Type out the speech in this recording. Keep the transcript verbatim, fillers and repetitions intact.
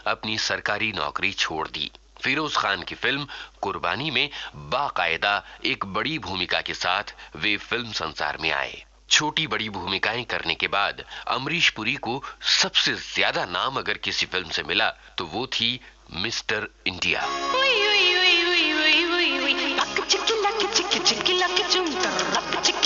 अपनी सरकारी नौकरी छोड़ दी। फिरोज खान की फिल्म कुर्बानी में बाकायदा एक बड़ी भूमिका के साथ वे फिल्म संसार में आए। छोटी बड़ी भूमिकाएं करने के बाद अमरीश पुरी को सबसे ज्यादा नाम अगर किसी फिल्म से मिला तो वो थी मिस्टर इंडिया।